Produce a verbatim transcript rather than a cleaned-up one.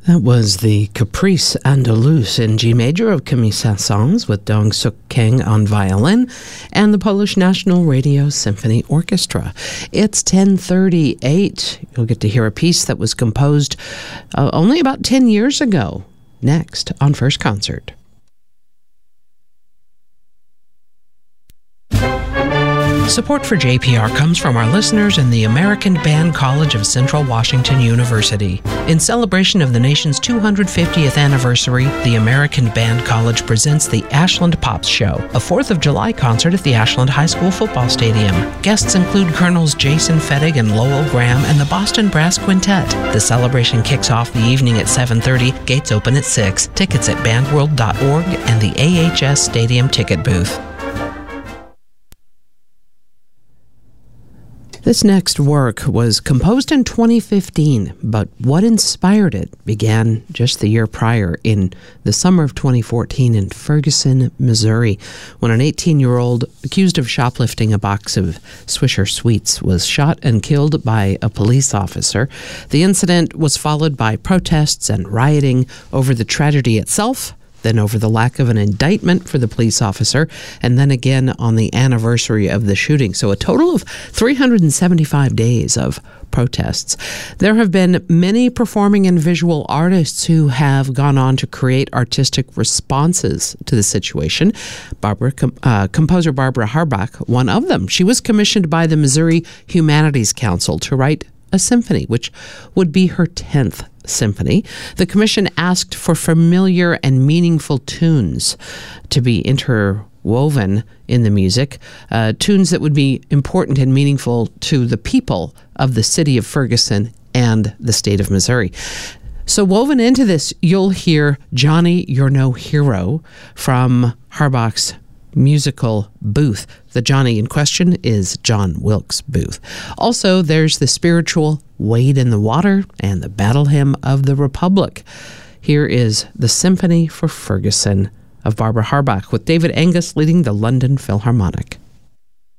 That was the Caprice Andalouse in G major of Camille Saint-Saëns with Dong Suk Kang on violin and the Polish National Radio Symphony Orchestra. It's ten thirty-eight. You'll get to hear a piece that was composed uh, only about ten years ago. Next on First Concert. Support for J P R comes from our listeners in the American Band College of Central Washington University. In celebration of the nation's two hundred fiftieth anniversary, the American Band College presents the Ashland Pops Show, a fourth of July concert at the Ashland High School football stadium. Guests include Colonels Jason Fettig and Lowell Graham and the Boston Brass Quintet. The celebration kicks off the evening at seven thirty, gates open at six. Tickets at bandworld dot org and the A H S Stadium ticket booth. This next work was composed in twenty fifteen, but what inspired it began just the year prior in the summer of twenty fourteen in Ferguson, Missouri, when an eighteen-year-old accused of shoplifting a box of Swisher Sweets was shot and killed by a police officer. The incident was followed by protests and rioting over the tragedy itself, then over the lack of an indictment for the police officer, and then again on the anniversary of the shooting. So a total of three hundred seventy-five days of protests. There have been many performing and visual artists who have gone on to create artistic responses to the situation. Barbara, uh, composer Barbara Harbach, one of them. She was commissioned by the Missouri Humanities Council to write a symphony, which would be her tenth symphony. The commission asked for familiar and meaningful tunes to be interwoven in the music, uh, tunes that would be important and meaningful to the people of the city of Ferguson and the state of Missouri. So woven into this, you'll hear Johnny, You're No Hero from Harbach's musical Booth. The Johnny in question is John Wilkes Booth. Also, there's the spiritual Wade in the Water and the Battle Hymn of the Republic. Here is the Symphony for Ferguson of Barbara Harbach with David Angus leading the London Philharmonic.